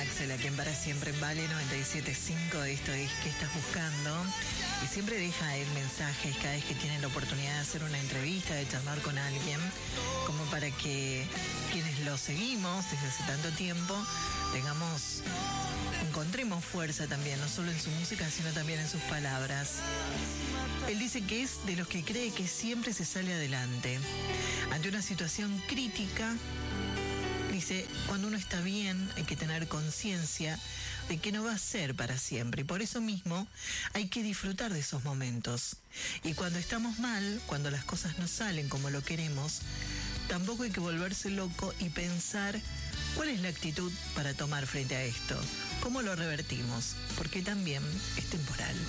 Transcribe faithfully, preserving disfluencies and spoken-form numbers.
Axel, aquí en Para Siempre en Vale noventa y siete punto cinco. Esto es ¿Qué estás buscando? Y siempre deja él mensajes cada vez que tiene la oportunidad de hacer una entrevista, de charlar con alguien, como para que quienes lo seguimos desde hace tanto tiempo tengamos, encontremos fuerza también, no solo en su música, sino también en sus palabras. Él dice que es de los que cree que siempre se sale adelante. Ante una situación crítica, dice, cuando uno está bien hay que tener conciencia de que no va a ser para siempre. Y por eso mismo hay que disfrutar de esos momentos. Y cuando estamos mal, cuando las cosas no salen como lo queremos, tampoco hay que volverse loco y pensar cuál es la actitud para tomar frente a esto. ¿Cómo lo revertimos? Porque también es temporal.